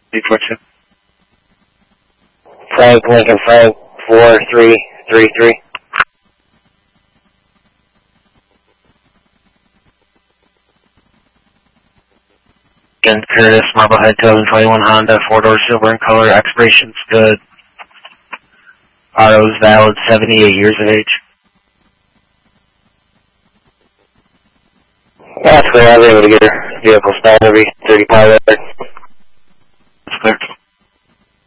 Detroit. Frank, Lincoln Frank, 4333. Again, Curtis, Marblehead 2021 Honda, 4-door silver in color, expiration's good. Auto's valid, 78 years of age. That's clear. I was able to get her vehicle started every 35 hours.